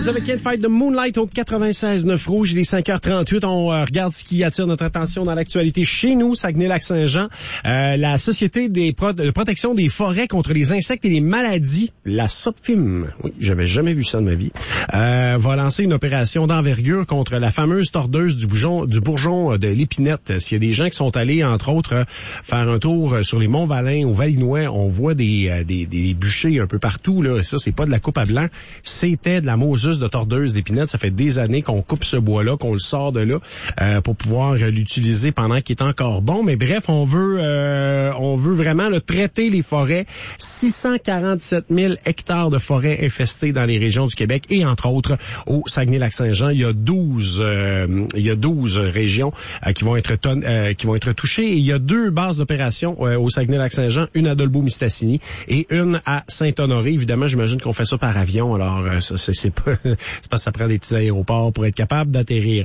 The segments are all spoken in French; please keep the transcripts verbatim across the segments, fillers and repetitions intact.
Vous avez Can't Fight the Moonlight au quatre-vingt-seize neuf Rouge. Il est cinq heures trente-huit. On euh, regarde ce qui attire notre attention dans l'actualité chez nous, Saguenay-Lac-Saint-Jean. Euh, la Société des pro- de protection des forêts contre les insectes et les maladies, la SOPFIM, oui, j'avais jamais vu ça de ma vie, euh, va lancer une opération d'envergure contre la fameuse tordeuse du bourgeon, du bourgeon de l'épinette. S'il y a des gens qui sont allés, entre autres, faire un tour sur les Monts-Valin, au Valinois, on voit des, euh, des, des bûchers un peu partout, là. Ça, c'est pas de la coupe à blanc. C'était de la Moses de tordeuse d'épinette. Ça fait des années qu'on coupe ce bois-là, qu'on le sort de là euh, pour pouvoir euh, l'utiliser pendant qu'il est encore bon. Mais bref, on veut euh, on veut vraiment là, traiter les forêts. six cent quarante-sept mille hectares de forêts infestées dans les régions du Québec et entre autres au Saguenay-Lac-Saint-Jean. Il y a douze euh, il y a douze régions euh, qui vont être ton, euh, qui vont être touchées. Et il y a deux bases d'opération euh, au Saguenay-Lac-Saint-Jean, une à Dolbeau-Mistassini et une à Saint-Honoré. Évidemment, j'imagine qu'on fait ça par avion. Alors, euh, ça, c'est, c'est pas c'est parce que ça prend des petits aéroports pour être capable d'atterrir.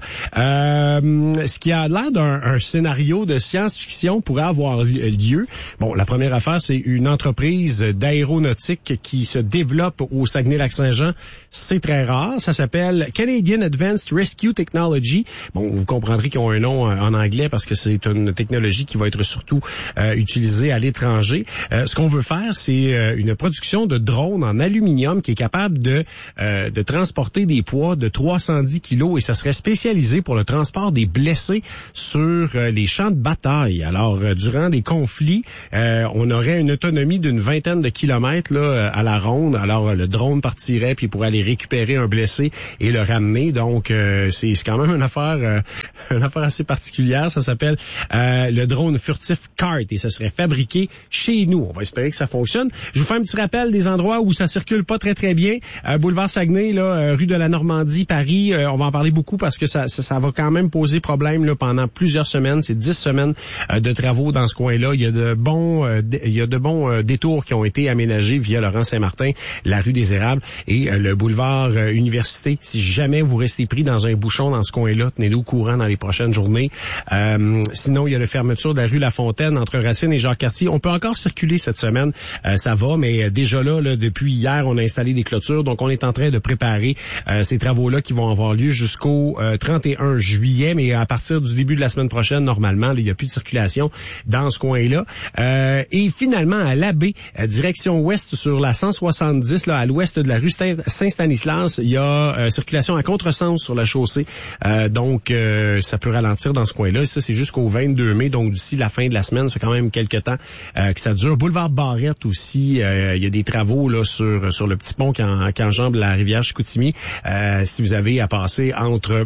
Euh, ce qui a l'air d'un un scénario de science-fiction pourrait avoir lieu. Bon, la première affaire, c'est une entreprise d'aéronautique qui se développe au Saguenay-Lac-Saint-Jean. C'est très rare. Ça s'appelle Canadian Advanced Rescue Technology. Bon, vous comprendrez qu'ils ont un nom en anglais parce que c'est une technologie qui va être surtout euh, utilisée à l'étranger. Euh, ce qu'on veut faire, c'est euh, une production de drones en aluminium qui est capable de euh, de transporter des poids de trois cent dix kilos et ça serait spécialisé pour le transport des blessés sur euh, les champs de bataille. Alors, euh, durant des conflits, euh, on aurait une autonomie d'une vingtaine de kilomètres là, à la ronde. Alors, euh, le drone partirait puis il pourrait aller récupérer un blessé et le ramener. Donc, euh, c'est, c'est quand même une affaire, euh, une affaire assez particulière. Ça s'appelle euh, le drone furtif CART et ça serait fabriqué chez nous. On va espérer que ça fonctionne. Je vous fais un petit rappel des endroits où ça circule pas très très bien. Euh, boulevard Saguenay, là, euh, rue de la Normandie, Paris. Euh, on va en parler beaucoup parce que ça, ça, ça va quand même poser problème là, pendant plusieurs semaines. C'est dix semaines euh, de travaux dans ce coin-là. Il y a de bons, euh, d- il y a de bons euh, détours qui ont été aménagés via Laurent-Saint-Martin, la rue des Érables et euh, le boulevard euh, Université. Si jamais vous restez pris dans un bouchon dans ce coin-là, tenez-nous au courant dans les prochaines journées. Euh, sinon, il y a la fermeture de la rue La Fontaine entre Racine et Jacques-Cartier. On peut encore circuler cette semaine, euh, ça va, mais euh, déjà là, là, depuis hier, on a installé des clôtures, donc on est en train de préparer euh, ces travaux-là qui vont avoir lieu jusqu'au euh, trente et un juillet, mais à partir du début de la semaine prochaine, normalement, là, il n'y a plus de circulation dans ce coin-là. Euh, et finalement, à l'Abbé, euh, direction ouest sur la cent soixante-dix, là, à l'ouest de la rue Saint-Stanislas, il y a euh, circulation à contresens sur la chaussée, euh, donc euh, ça peut ralentir dans ce coin-là. Et ça, c'est jusqu'au vingt-deux mai, donc d'ici la fin de la semaine, ça fait quand même quelques temps euh, que ça dure. Boulevard Barrette aussi, euh, il y a des travaux là sur sur le petit pont qui, en, qui enjambe la rivière Chicoutimi. Euh, si vous avez à passer entre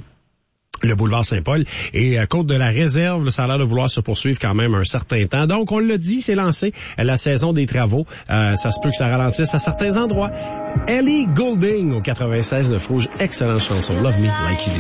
le boulevard Saint-Paul et à Côte de la Réserve, là, ça a l'air de vouloir se poursuivre quand même un certain temps. Donc, on l'a dit, c'est lancé la saison des travaux. Euh, ça se peut que ça ralentisse à certains endroits. Ellie Goulding au quatre-vingt-seize neuf Rouge, excellente chanson. Love Me Like You Do.